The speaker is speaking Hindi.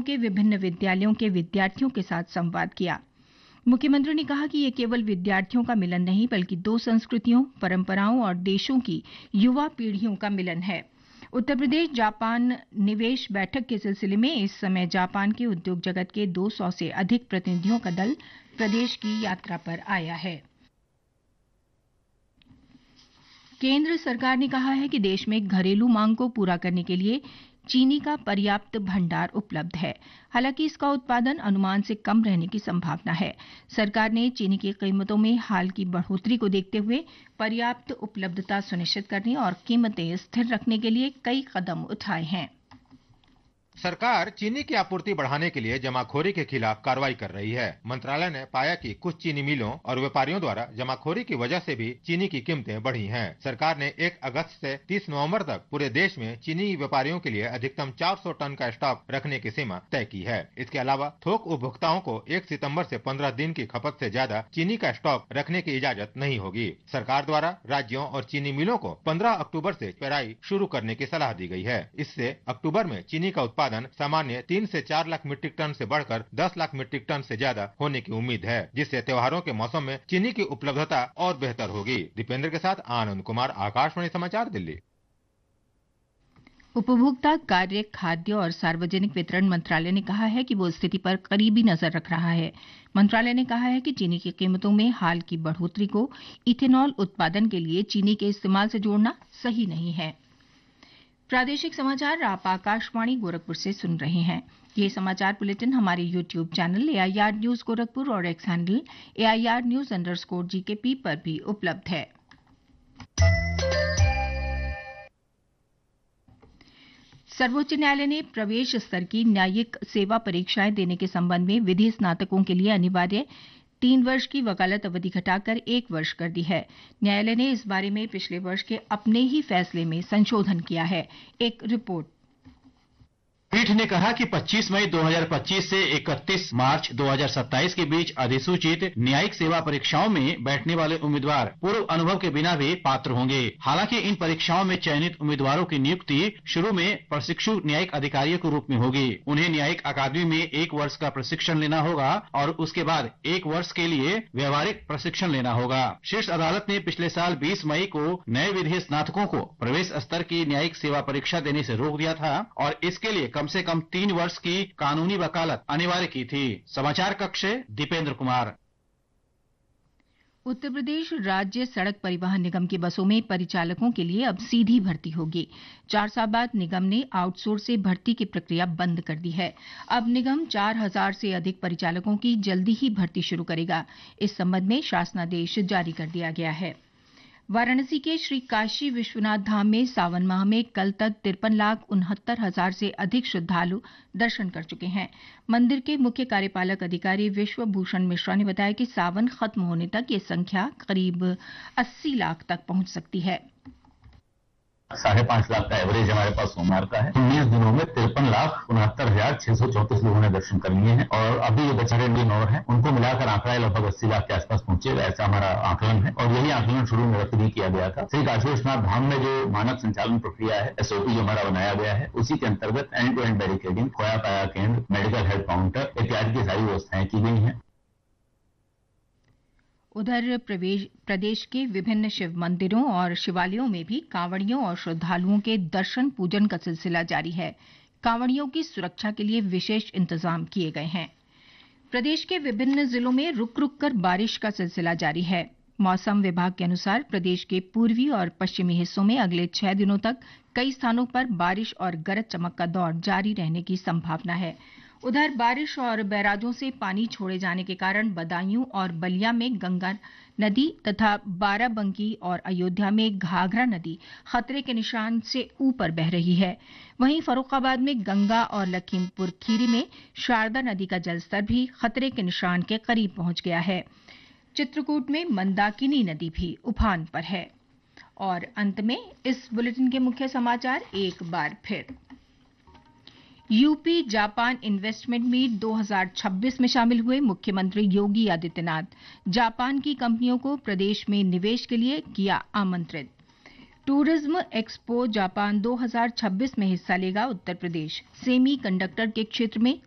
के विभिन्न विद्यालयों के विद्यार्थियों के साथ संवाद किया। मुख्यमंत्री ने कहा कि ये केवल विद्यार्थियों का मिलन नहीं बल्कि दो संस्कृतियों, परंपराओं और देशों की युवा पीढ़ियों का मिलन है। उत्तर प्रदेश जापान निवेश बैठक के सिलसिले में इस समय जापान के उद्योग जगत के 200 से अधिक प्रतिनिधियों का दल प्रदेश की यात्रा पर आया है। केंद्र सरकार ने कहा है कि देश में घरेलू मांग को पूरा करने के लिए चीनी का पर्याप्त भंडार उपलब्ध है। हालांकि इसका उत्पादन अनुमान से कम रहने की संभावना है। सरकार ने चीनी की कीमतों में हाल की बढ़ोतरी को देखते हुए पर्याप्त उपलब्धता सुनिश्चित करने और कीमतें स्थिर रखने के लिए कई कदम उठाए हैं। सरकार चीनी की आपूर्ति बढ़ाने के लिए जमाखोरी के खिलाफ कार्रवाई कर रही है। मंत्रालय ने पाया कि कुछ चीनी मिलों और व्यापारियों द्वारा जमाखोरी की वजह से भी चीनी की कीमतें बढ़ी हैं। सरकार ने 1 अगस्त से 30 नवंबर तक पूरे देश में चीनी व्यापारियों के लिए अधिकतम 400 टन का स्टॉक रखने की सीमा तय की है। इसके अलावा थोक उपभोक्ताओं को 1 सितंबर से 15 दिन की खपत से ज्यादा चीनी का स्टॉक रखने की इजाजत नहीं होगी। सरकार द्वारा राज्यों और चीनी मिलों को 15 अक्टूबर से पेराई शुरू करने की सलाह दी गई है। इससे अक्टूबर में चीनी का उत्पादन सामान्य 3 से 4 लाख मीट्रिक टन से बढ़कर 10 लाख मीट्रिक टन से ज्यादा होने की उम्मीद है, जिससे त्योहारों के मौसम में चीनी की उपलब्धता और बेहतर होगी। दीपेंद्र के साथ आनंद कुमार, आकाशवाणी समाचार, दिल्ली। उपभोक्ता कार्य, खाद्य और सार्वजनिक वितरण मंत्रालय ने कहा है कि वो स्थिति पर करीबी नजर रख रहा है। मंत्रालय ने कहा है कि चीनी की कीमतों में हाल की बढ़ोतरी को इथेनॉल उत्पादन के लिए चीनी के इस्तेमाल से जोड़ना सही नहीं है। प्रादेशिक समाचार आप आकाशवाणी गोरखपुर से सुन रहे हैं। ये समाचार बुलेटिन हमारे YouTube channel AIR news Gorakhpur और एक्स हैंडल AIR News_GKP पर भी उपलब्ध है। सर्वोच्च न्यायालय ने प्रवेश स्तर की न्यायिक सेवा परीक्षाएं देने के संबंध में विधि स्नातकों के लिए अनिवार्य 3 वर्ष की वकालत अवधि घटाकर 1 वर्ष कर दी है। न्यायालय ने इस बारे में पिछले वर्ष के अपने ही फैसले में संशोधन किया है। एक रिपोर्ट। पीठ ने कहा कि 25 मई 2025 से 31 मार्च 2027 के बीच अधिसूचित न्यायिक सेवा परीक्षाओं में बैठने वाले उम्मीदवार पूर्व अनुभव के बिना भी पात्र होंगे। हालांकि इन परीक्षाओं में चयनित उम्मीदवारों की नियुक्ति शुरू में प्रशिक्षु न्यायिक अधिकारियों के रूप में होगी। उन्हें न्यायिक अकादमी में 1 वर्ष का प्रशिक्षण लेना होगा और उसके बाद 1 वर्ष के लिए व्यवहारिक प्रशिक्षण लेना होगा। शीर्ष अदालत ने पिछले साल 20 मई को नए विधि स्नातकों को प्रवेश स्तर की न्यायिक सेवा परीक्षा देने से रोक दिया था और इसके लिए कम से कम 3 वर्ष की कानूनी वकालत अनिवार्य की थी। समाचार कक्ष से दीपेंद्र कुमार। उत्तर प्रदेश राज्य सड़क परिवहन निगम की बसों में परिचालकों के लिए अब सीधी भर्ती होगी। 4 साल बाद निगम ने आउटसोर्स से भर्ती की प्रक्रिया बंद कर दी है। अब निगम 4000 से अधिक परिचालकों की जल्दी ही भर्ती शुरू करेगा। इस संबंध में शासनादेश जारी कर दिया गया है। वाराणसी के श्री काशी विश्वनाथ धाम में सावन माह में कल तक 53,69,000 से अधिक श्रद्धालु दर्शन कर चुके हैं। मंदिर के मुख्य कार्यपालक अधिकारी विश्वभूषण मिश्रा ने बताया कि सावन खत्म होने तक ये संख्या करीब 80 लाख तक पहुंच सकती है। 5.5 लाख का एवरेज हमारे पास सोमवार का है। 19 दिनों में 53,69,634 लोगों ने दर्शन कर लिए हैं और अभी ये बचे 2 दिन और हैं, उनको मिलाकर आंकड़ा लगभग 80 लाख के आसपास पहुंचेगा, ऐसा हमारा आकलन है। और यही आकलन शुरू में व्यक्त भी किया गया था। श्री काशी विश्वनाथ धाम में जो मानक संचालन प्रक्रिया है, SOP जो हमारा बनाया गया है, उसी के अंतर्गत एंड टू एंड बैरिकेडिंग, खोया पाया केंद्र, मेडिकल हेल्थ काउंटर इत्यादि की सारी व्यवस्थाएं की गई हैं। उधर प्रदेश के विभिन्न शिव मंदिरों और शिवालयों में भी कांवड़ियों और श्रद्धालुओं के दर्शन पूजन का सिलसिला जारी है। कांवड़ियों की सुरक्षा के लिए विशेष इंतजाम किए गए हैं। प्रदेश के विभिन्न जिलों में रुक रुक कर बारिश का सिलसिला जारी है। मौसम विभाग के अनुसार प्रदेश के पूर्वी और पश्चिमी हिस्सों में अगले 6 दिनों तक कई स्थानों पर बारिश और गरज चमक का दौर जारी रहने की संभावना है। उधर बारिश और बैराजों से पानी छोड़े जाने के कारण बदायूं और बलिया में गंगा नदी तथा बाराबंकी और अयोध्या में घाघरा नदी खतरे के निशान से ऊपर बह रही है। वहीं फर्रुखाबाद में गंगा और लखीमपुर खीरी में शारदा नदी का जलस्तर भी खतरे के निशान के करीब पहुंच गया है। चित्रकूट में मंदाकिनी नदी भी उफान पर है। और अंत में इस बुलेटिन के मुख्य समाचार एक बार फिर। यूपी जापान इन्वेस्टमेंट मीट 2026 में शामिल हुए मुख्यमंत्री योगी आदित्यनाथ। जापान की कंपनियों को प्रदेश में निवेश के लिए किया आमंत्रित। टूरिज्म एक्सपो जापान 2026 में हिस्सा लेगा उत्तर प्रदेश। सेमी कंडक्टर के क्षेत्र में